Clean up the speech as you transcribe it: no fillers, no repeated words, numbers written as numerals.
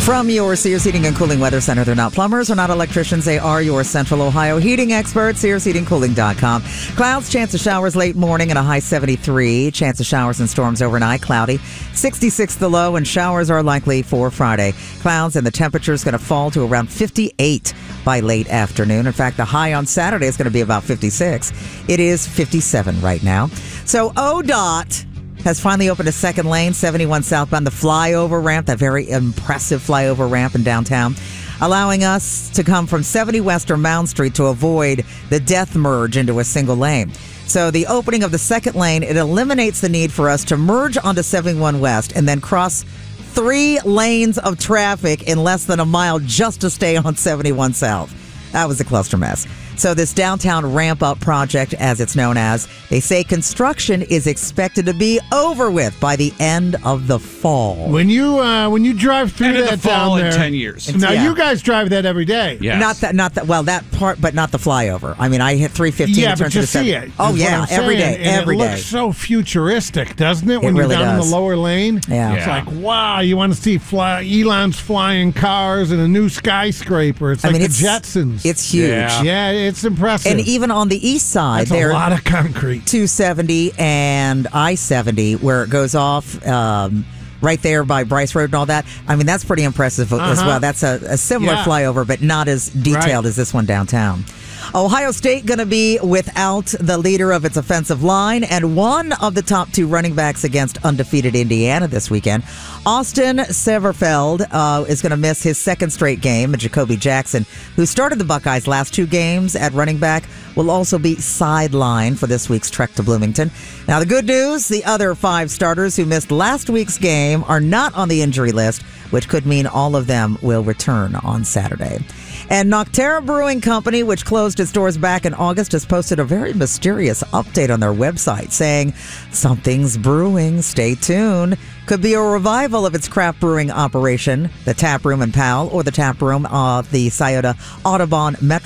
From your Sears Heating and Cooling Weather Center, they're not plumbers or not electricians. They are your Central Ohio heating experts, SearsHeatingCooling.com. Clouds, chance of showers late morning and a high 73. Chance of showers and storms overnight, cloudy. 66 the low, and showers are likely for Friday. Clouds, and the temperature is going to fall to around 58 by late afternoon. In fact, the high on Saturday is going to be about 56. It is 57 right now. So ODOT has finally opened a second lane, 71 southbound, the flyover ramp, that very impressive flyover ramp in downtown, allowing us to come from 70 West or Mound Street to avoid the death merge into a single lane. So the opening of the second lane, it eliminates the need for us to merge onto 71 West and then cross 3 lanes of traffic in less than a mile just to stay on 71 South. That was a cluster mess. So this downtown ramp-up project, as it's known as, they say construction is expected to be over with by the end of the fall. When you drive through End of that the fall down in there, 10 years. Now Yeah. you guys drive that every day. Yes. Not that. Well, that part, but not the flyover. I mean, I hit 315. Yeah, it but turns you into see 7. it. Oh is yeah, what I'm every saying. day, And every it day. looks so futuristic, doesn't it? When really you're down does. in the lower lane. Yeah. It's Yeah. like, wow, you want to see Elon's flying cars and a new skyscraper. It's like the Jetsons. It's huge. Yeah, it's impressive. And even on the east side, That's a there lot of concrete. 270 and I-70, where it goes off right there by Bryce Road and all that. I mean, that's pretty impressive as well. That's a similar flyover, but not as detailed as this one downtown. Ohio State going to be without the leader of its offensive line and one of the top 2 running backs against undefeated Indiana this weekend. Austin Severfeld is going to miss his second straight game. Jacoby Jackson, who started the Buckeyes' last 2 games at running back, will also be sidelined for this week's trek to Bloomington. Now, the good news, the other 5 starters who missed last week's game are not on the injury list, which could mean all of them will return on Saturday. And Nocterra Brewing Company, which closed its doors back in August, has posted a very mysterious update on their website saying something's brewing. Stay tuned. Could be a revival of its craft brewing operation, the Tap Room in Powell or the Tap Room of the Scioto Audubon Metro